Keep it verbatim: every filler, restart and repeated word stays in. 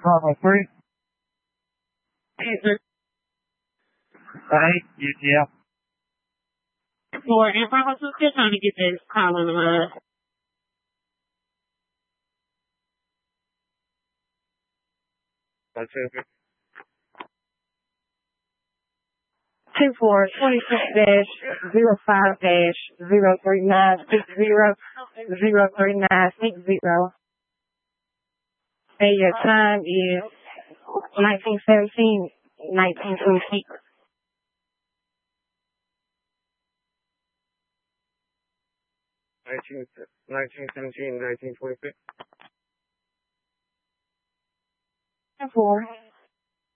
Bravo three. Answer. Hey, yeah. Four, and Bravo two, still trying to get that call on the line. That's it. Two four twenty six dash zero five dash zero three nine six zero zero three nine six zero. And your time is nineteen seventeen, nineteen twenty six. Nineteen, nineteen seventeen, nineteen twenty six. Four.